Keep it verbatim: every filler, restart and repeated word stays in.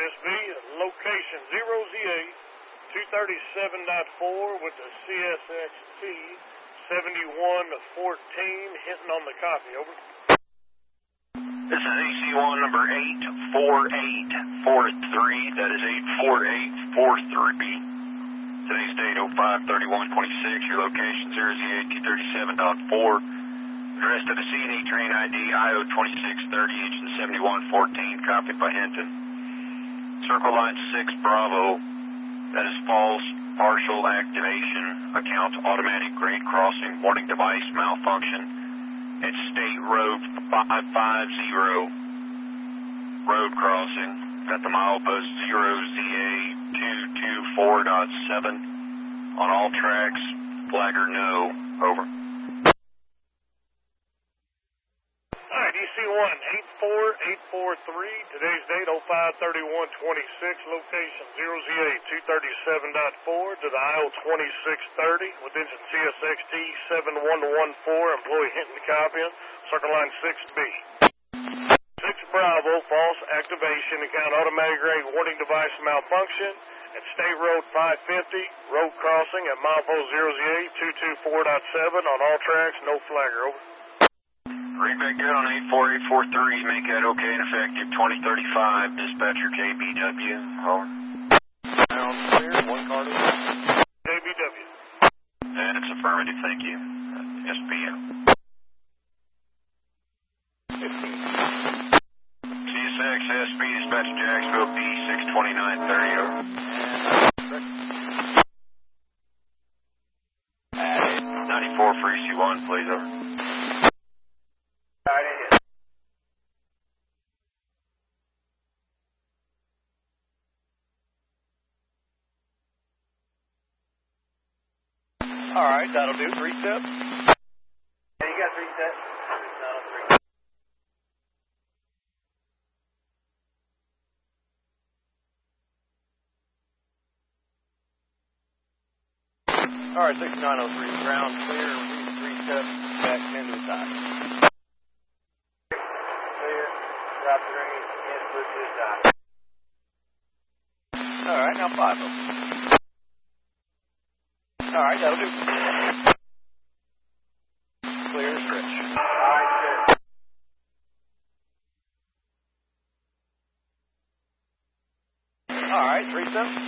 S B, location zero Z A two thirty-seven point four with the C S X T seventy-one fourteen hitting on the copy. Over. This is A C one number eight four eight four three. That is eight four eight four three. Today's date oh five thirty-one twenty-six. Your location zero Z A two thirty-seven point four. Address to the C and E train I D I O twenty-six thirty, engine seventy-one fourteen, copied by Hinton. Circle line six Bravo. That is false partial activation. Account automatic grade crossing. Warning device malfunction. At State Road five fifty. Road crossing. At the milepost zero Z A two two four point seven. On all tracks. Flagger no. Over. Alright, E C one eight four eight four three, today's date oh five thirty-one twenty-six, location zero Z A two thirty-seven point four to the I O twenty-six thirty with engine C S X T seven one one four, employee Hinton copying, circle line six B. six Bravo, false activation, account automatic grade warning device malfunction at State Road five fifty, road crossing at milepost zero Z A two two four point seven on all tracks, no flagger, over. Read back good on eight four eight four three. Make that okay and effective twenty thirty-five. Dispatcher J B W. Over. Sounds clear. One car to J B W. And it's affirmative. Thank you. S P M. fifteen. C S X S B Dispatcher Jacksonville B six twenty-nine thirty. Over. ninety-four for E C one, please. Over. All right, that'll do. Three steps. Yeah, you got three steps. All right, sixty-nine oh three, ground clear. Three steps back into the side. Clear. Drop the ring and put to the side. All right, now five of them. All right, that'll do. Clear and stretch. All right, good. All right, three steps.